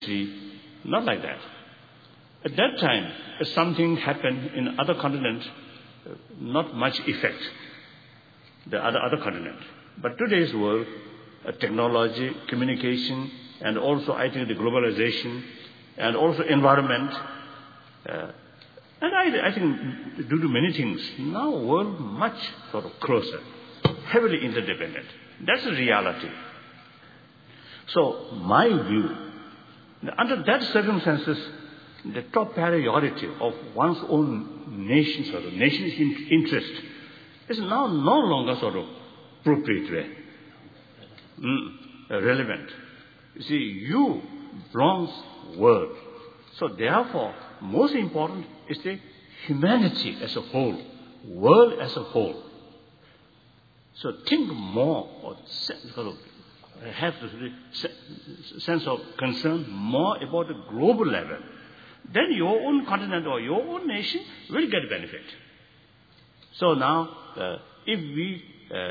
See, not like that. At that time, if something happened in other continent, not much effect, the other continent. But today's world, technology, communication, and also I think the globalization, and also environment, and I think due to many things, now world much sort of closer, heavily interdependent. That's the reality. So my view, under that circumstances, the top priority of one's own nation, sort of nation's interest, is now no longer sort of appropriate, relevant. You see, you belongs world. So therefore, most important is the humanity as a whole, world as a whole. So think more, or have the sense of concern more about the global level. Then your own continent or your own nation will get benefit. So now, if we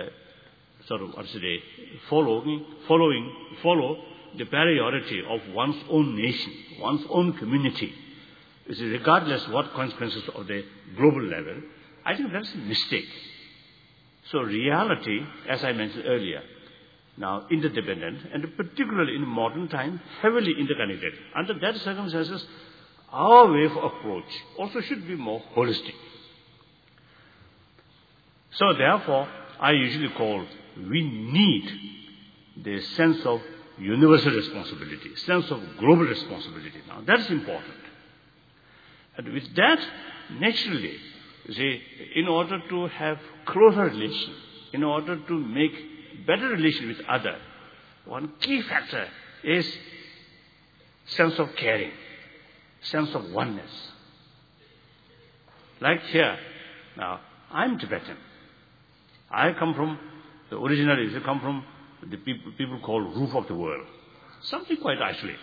follow the priority of one's own nation, one's own community, regardless what consequences of the global level, I think that's a mistake. So reality, as I mentioned earlier, now interdependent, and particularly in modern time, heavily interconnected. Under that circumstances, our way of approach also should be more holistic. So therefore, I usually call, we need the sense of universal responsibility, sense of global responsibility. Now that's important. And with that, naturally, you see, in order to have closer relation, in order to make better relation with other, one key factor is sense of caring, sense of oneness. Like here, now, I'm Tibetan. I come from, originally, come from the people called roof of the world. Something quite isolated.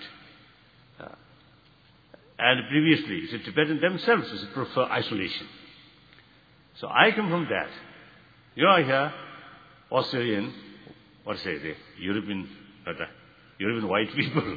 And previously, the Tibetans themselves prefer isolation. So I come from that. You are here, Australian, the European white people.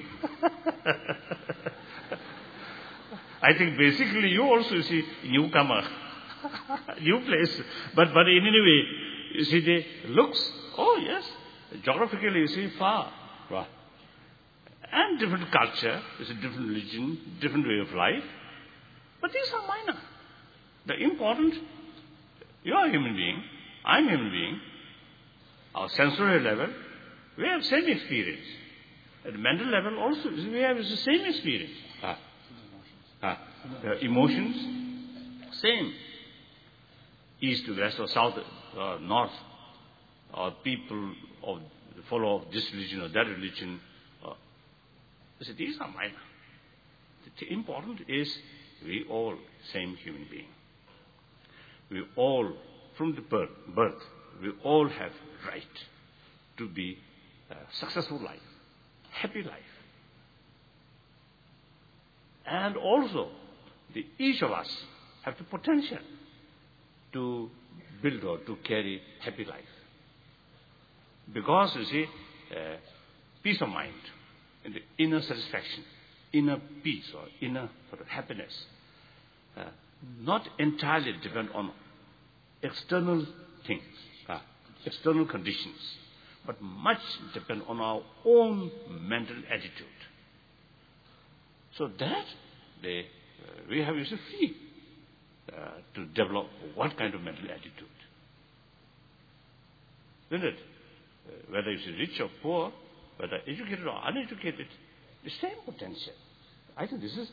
I think basically you also see newcomer, new place. But in any way, you see the looks, oh yes, geographically you see far. And different culture, it's a different religion, different way of life. But these are minor. The important, you are a human being, I'm a human being. Our sensory level, we have same experience. At the mental level also, we have the same experience. Emotions, same. East to west or south or north, or people of the follower of this religion or that religion. So these are minor. The important is we all same human being. We all, from the birth, we all have right to be a successful life, happy life. And also, each of us have the potential to build or to carry happy life. Because, you see, peace of mind, and the inner satisfaction, inner peace or inner sort of happiness, not entirely depend on external things, external conditions, but much depend on our own mental attitude. So that we have to free to develop what kind of mental attitude. Isn't it? Whether it's rich or poor, whether educated or uneducated, the same potential. I think this is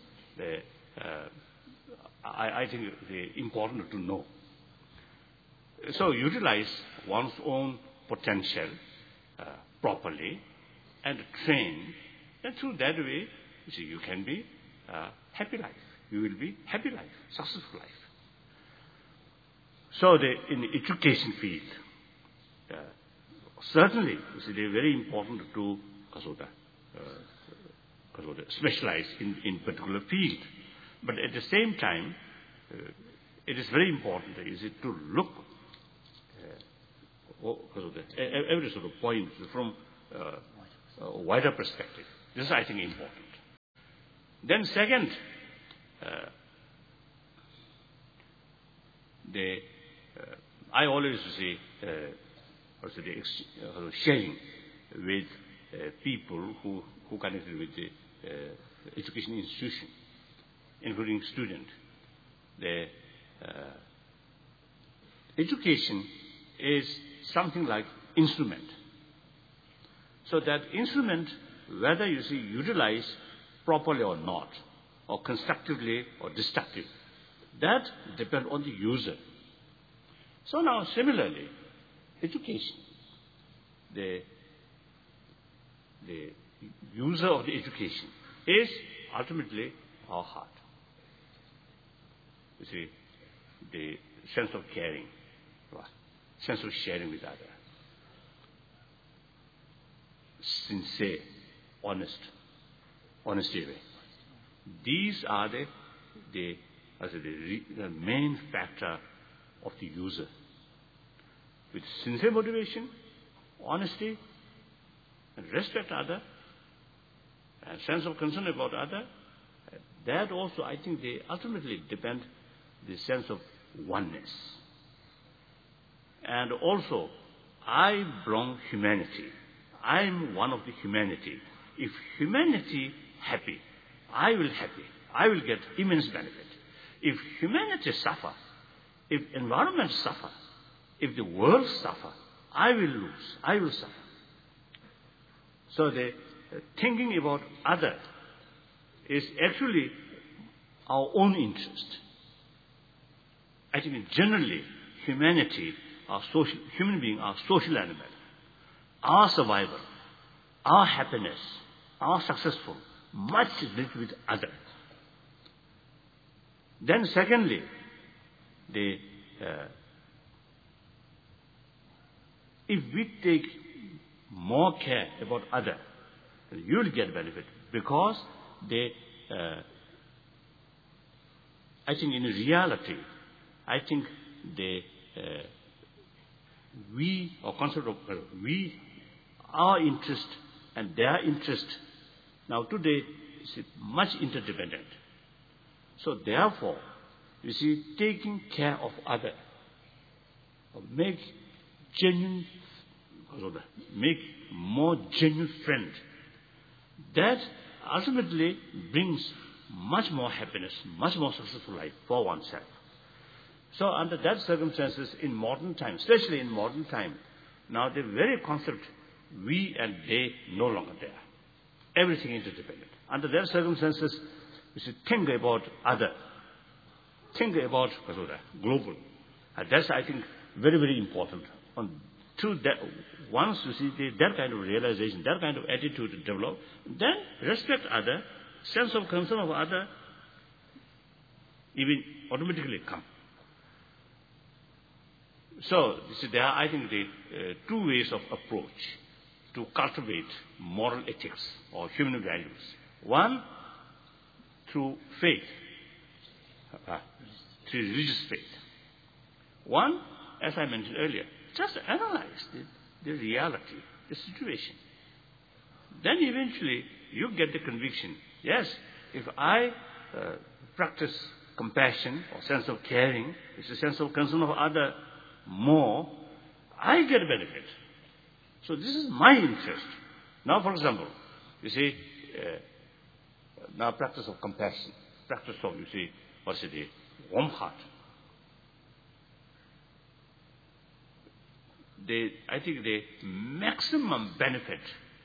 I think important to know. So utilize one's own potential properly and train, and through that way, you see, you can be happy life. You will be happy life, successful life. So in the education field, certainly, you see, they're very important to specialize in particular field. But at the same time, it is very important, is it, to look every sort of point from a wider perspective. This is, I think, important. Then second, I always say, sharing with people who connected with the education institution, including student. The education is something like instrument. So that instrument, whether utilize properly or not, or constructively or destructively, that depends on the user. So now similarly, education, the user of the education is ultimately our heart. You see, the sense of caring, sense of sharing with others, sincere, honesty. These are the main factor of the user. With sincere motivation, honesty, and respect other, and sense of concern about other, that also I think they ultimately depend the sense of oneness. And also, I belong humanity. I am one of the humanity. If humanity happy, I will happy. I will get immense benefit. If humanity suffer, if environment suffer, if the world suffer, I will lose. I will suffer. So the thinking about other is actually our own interest. I think generally humanity, human beings are social animal. Our survival, our happiness, our successful, much is linked with other. Then secondly, if we take more care about other, you will get benefit, because I think in reality, I think we, or concept of we, our interest and their interest now today is much interdependent. So therefore, you see, taking care of other, make more genuine friend, that ultimately brings much more happiness, much more successful life for oneself. So under that circumstances, in modern time, especially in modern time, now the very concept we and they no longer there. Everything is interdependent. Under that circumstances, we should think about other. Think about global. And that's, I think, very, very important. Once you see that kind of realization, that kind of attitude to develop, then respect other, sense of concern of other, even automatically come. So, you see, there are, I think, the two ways of approach to cultivate moral ethics or human values. One, through faith, through religious faith. One, as I mentioned earlier, just analyze the reality, the situation. Then eventually you get the conviction, yes, if I practice compassion or sense of caring, it's a sense of concern of other more, I get benefit. So this is my interest. Now, for example, you see, now practice of compassion, practice of, you see, what's it, warm heart. I think the maximum benefit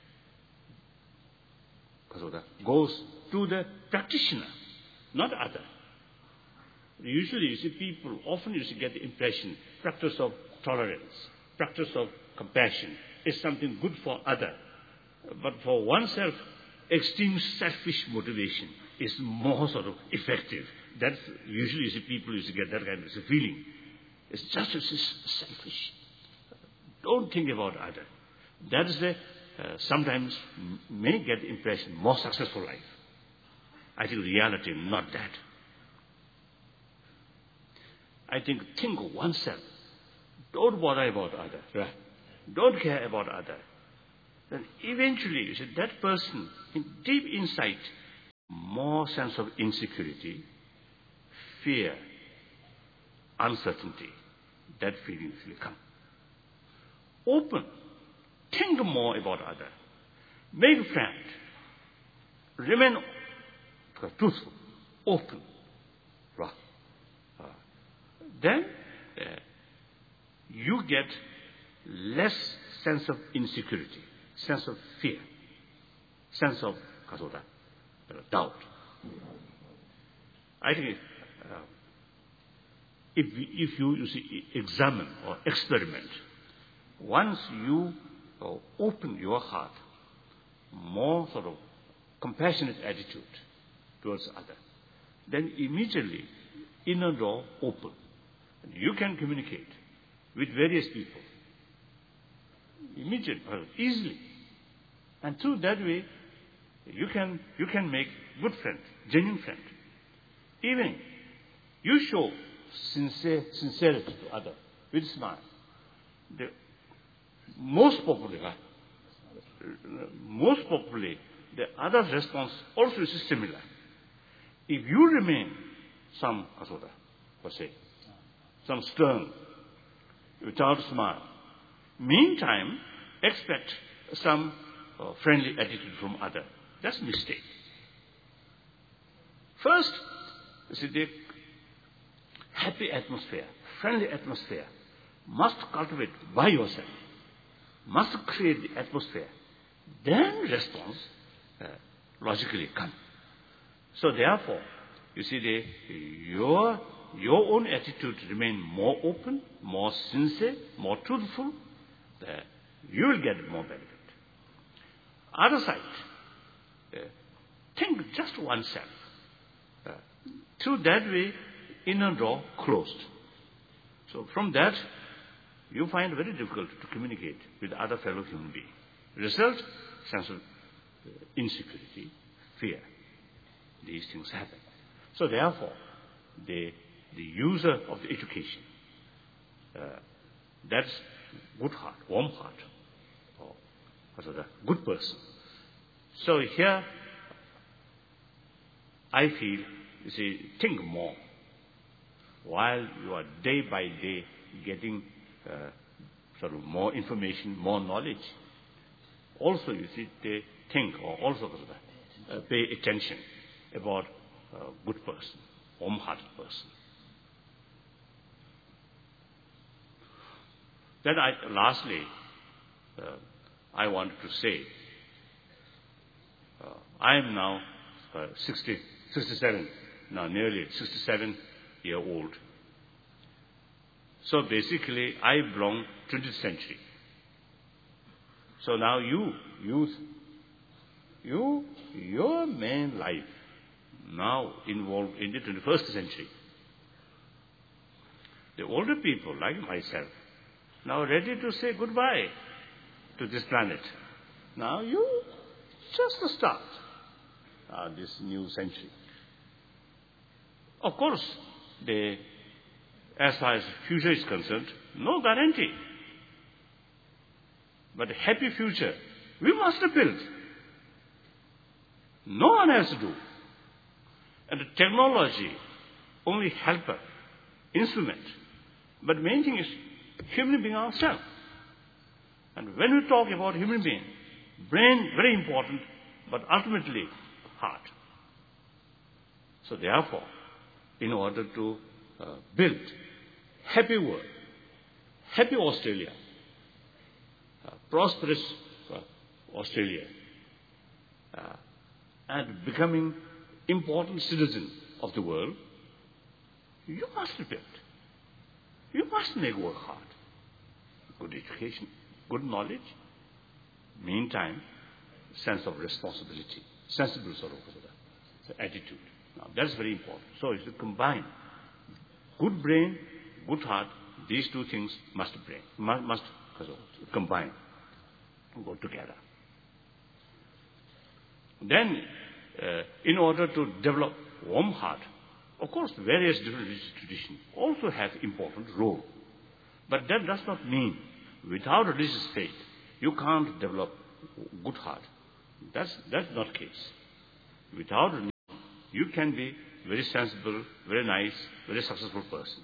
goes to the practitioner, not other. Usually, you see, people often get the impression, practice of tolerance, practice of compassion is something good for other. But for oneself, extreme selfish motivation is more effective. That's usually, you see, people get that kind of feeling. It's just selfish. Don't think about other. That is sometimes many get the impression more successful life. I think reality, not that. I think of oneself. Don't bother about other. Right? Don't care about other. Then eventually, you see, that person, in deep insight, more sense of insecurity, fear, uncertainty. That feelings will come. Open. Think more about others. Make friends. Remain truthful, open. Then you get less sense of insecurity, sense of fear, sense of doubt. I think if you see, examine or experiment, once you open your heart, more sort of compassionate attitude towards others, then immediately inner door open. You can communicate with various people immediately, easily, and through that way you can make good friends, genuine friends. Even you show sincerity to others with smile. Most probably, the other's response also is similar. If you remain some stern, without smile, meantime, expect some friendly attitude from others. That's a mistake. First, the happy atmosphere, friendly atmosphere, must cultivate by yourself, must create the atmosphere. Then response logically come. So therefore, you see, your own attitude remain more open, more sincere, more truthful. You will get more benefit. Other side, think just oneself. Through that way, inner door closed. So from that, you find it very difficult to communicate with other fellow human beings. Result, sense of insecurity, fear. These things happen. So therefore, the user of the education, that's good heart, warm heart, or the good person. So here, I feel, you see, think more. While you are day by day getting more information, more knowledge, also you see, they think or also pay attention about a good person, warm-hearted person. Then lastly, I wanted to say, I am now 67, now nearly 67-year-old. So basically, I belong 20th century. So now your main life now involved in the 21st century. The older people, like myself, now ready to say goodbye to this planet. Now you just start this new century. Of course, as far as future is concerned, no guarantee. But a happy future, we must build. No one else do. And the technology only helper, instrument. But main thing is human being ourselves. And when we talk about human being, brain very important, but ultimately heart. So therefore, in order to build happy world, happy Australia, prosperous Australia, and becoming important citizen of the world, you must build. You must make work hard. Good education, good knowledge. Meantime, sense of responsibility, sensible sort of attitude. Now that's very important. So you should combine good brain, good heart. These two things must combine, go together. Then, in order to develop warm heart, of course, various different religious traditions also have important role. But that does not mean without religious faith, you can't develop good heart. That's not the case. Without religion, You can be very sensible, very nice, very successful person.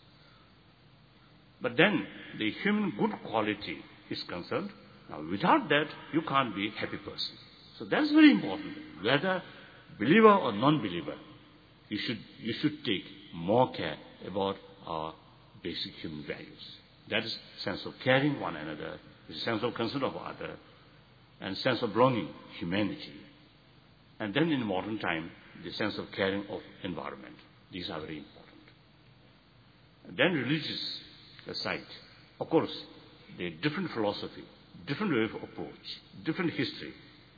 But then the human good quality is concerned. Now without that, you can't be a happy person. So that's very important. Whether believer or non-believer, you should take more care about our basic human values. That is sense of caring one another, the sense of concern of other, and sense of belonging, humanity. And then in modern time, the sense of caring of environment. These are very important. And then religious aside, of course, the different philosophy, different way of approach, different history.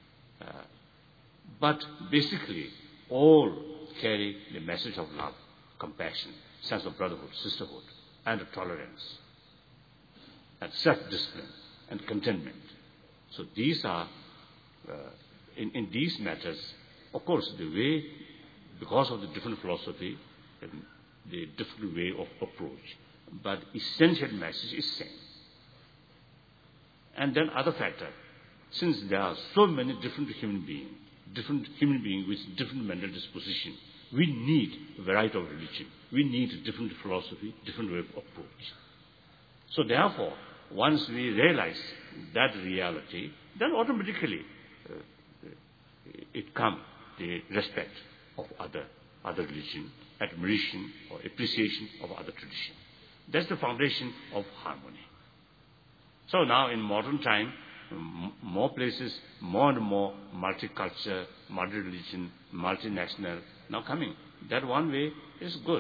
But basically, all carry the message of love, compassion, sense of brotherhood, sisterhood, and of tolerance, and self-discipline, and contentment. So these are, in these matters, of course, the way, because of the different philosophy, the different way of approach, but essential message is same. And then other factor, since there are so many different human beings with different mental disposition, we need a variety of religion. We need different philosophy, different way of approach. So therefore, once we realize that reality, then automatically it comes the respect of other religion, admiration or appreciation of other tradition. That's the foundation of harmony. So now in modern time, more places, more and more multicultural, multi-religion, multinational now coming. That one way is good.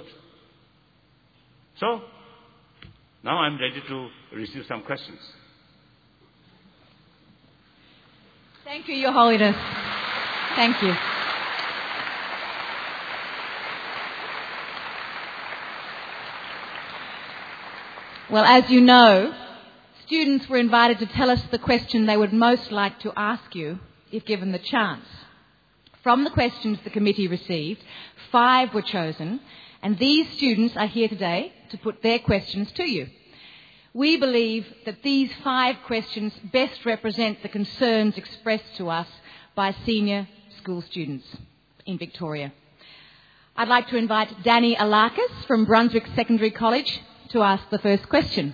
So now I'm ready to receive some questions. Thank you, Your Holiness. Thank you. Well, as you know, students were invited to tell us the question they would most like to ask you if given the chance. From the questions the committee received, 5 were chosen, and these students are here today to put their questions to you. We believe that these 5 questions best represent the concerns expressed to us by senior school students in Victoria. I'd like to invite Danny Alakis from Brunswick Secondary College to ask the first question.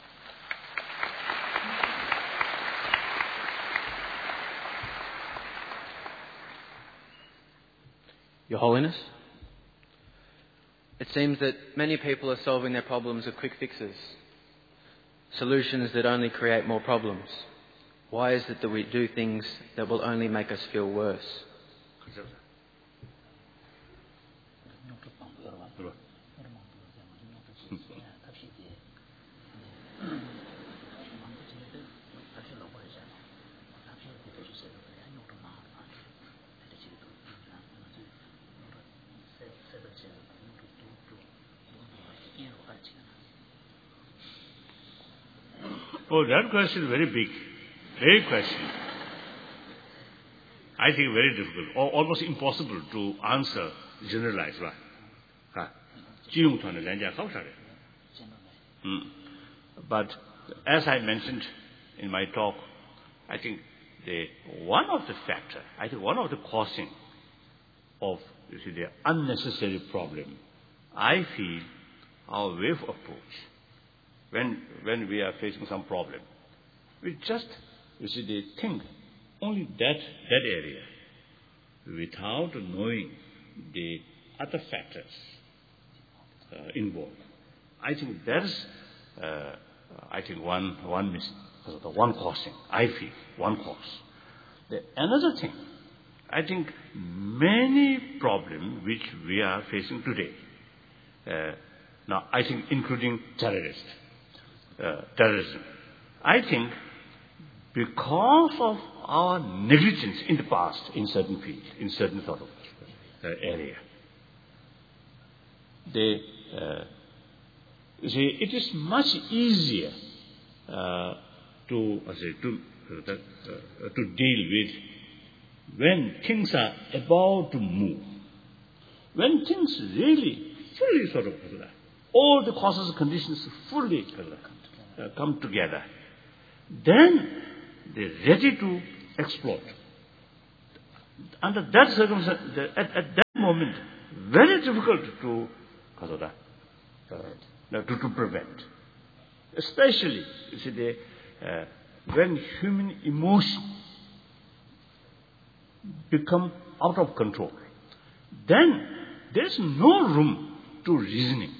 Your Holiness, it seems that many people are solving their problems with quick fixes, solutions that only create more problems. Why is it that we do things that will only make us feel worse? Oh, that question is very big. Very question. I think very difficult, or almost impossible to answer, generalize. But as I mentioned in my talk, I think one of the causing of the unnecessary problem, I feel our way of approach. When we are facing some problem, we just think only that area without knowing the other factors involved. I think that's one causing. I feel one cause. Another thing, I think many problems which we are facing today. Now, I think including terrorism. I think because of our negligence in the past in certain fields, in certain sort of area, it is much easier to deal with when things are about to move. When things really fully sort of all the causes and conditions fully come together, then they're ready to explode. under that circumstance, at that moment, very difficult to prevent. Especially, you see, when human emotion become out of control, then there's no room to reasoning.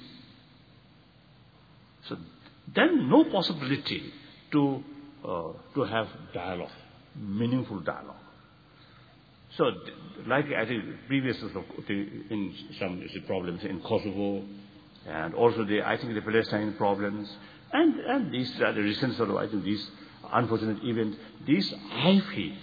So then no possibility to have dialogue, meaningful dialogue. So, like I think previous in some problems in Kosovo, and also I think the Palestine problems, and these are the recent these unfortunate events. These I feel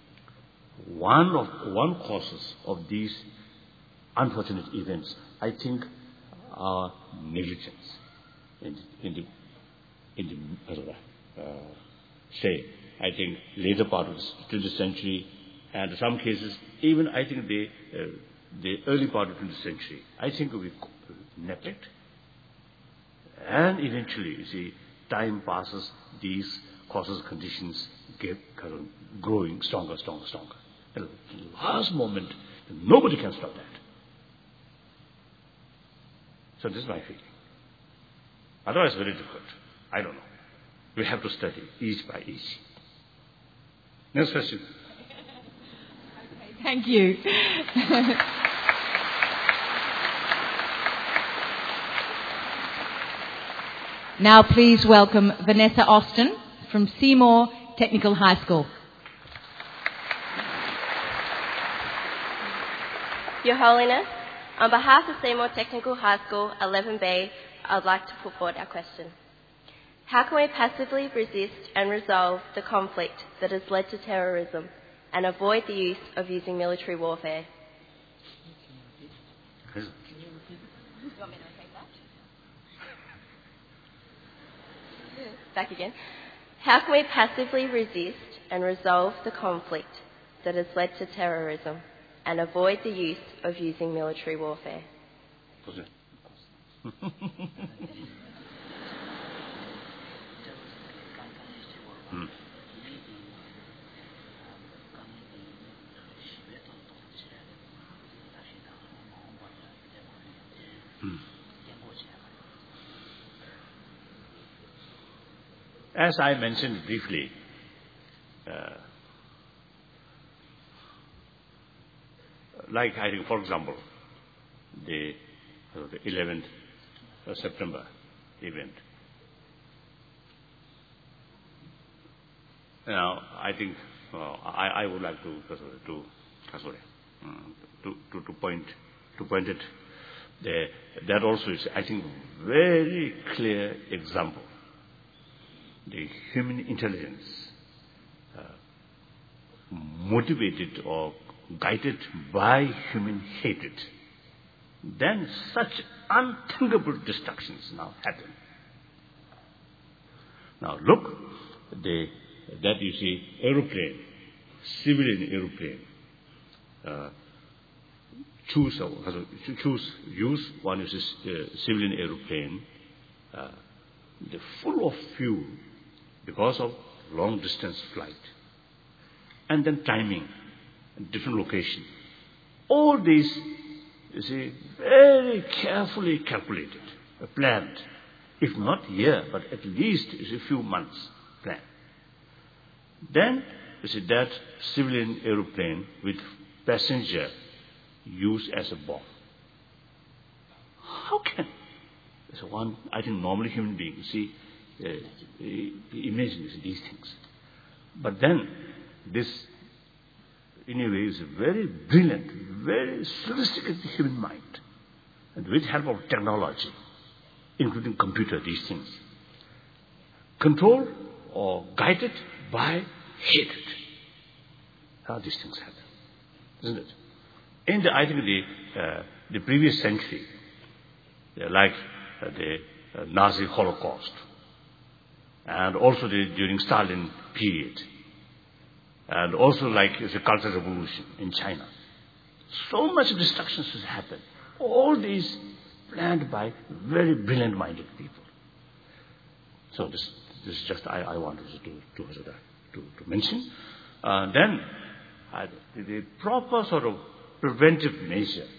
one causes of these unfortunate events, I think, are negligence in the say, I think, later part of the 20th century, and in some cases, even I think the early part of the 20th century, I think we neglect. And eventually, you see, time passes, these causes, conditions get growing stronger. At the last moment, nobody can stop that. So this is my feeling. Otherwise, very difficult. I don't know. We have to study each by each. Next question. Okay, thank you. Now please welcome Vanessa Austin from Seymour Technical High School. Your Holiness, on behalf of Seymour Technical High School, 11B, I would like to put forward our question. How can we passively resist and resolve the conflict that has led to terrorism and avoid the use of using military warfare? You want me to repeat that? Back again. How can we passively resist and resolve the conflict that has led to terrorism and avoid the use of using military warfare? As I mentioned briefly, like I think, for example, the 11th of September event. Now, I think I would like to point it. That also is, I think, very clear example. The human intelligence motivated or guided by human hatred, then such unthinkable destructions now happen. Now look, that you see aeroplane, civilian aeroplane, use one is civilian aeroplane, they're full of fuel because of long distance flight, and then timing, different location. All these, you see, very carefully calculated, planned. If not year, but at least a few months planned. Then, you see, that civilian aeroplane with passenger used as a bomb. How can? So one, I think normally human beings, see, imagine these things. But then, this, in a way, is a very brilliant, very sophisticated human mind. And with help of technology, including computer, these things, controlled or guided by hatred. How these things happen, isn't it? In I think the previous century, like the Nazi Holocaust, and also during Stalin period, and also like the Cultural Revolution in China, so much destruction has happened. All these planned by very brilliant-minded people. So this is just I wanted to mention. Then the proper sort of preventive measure.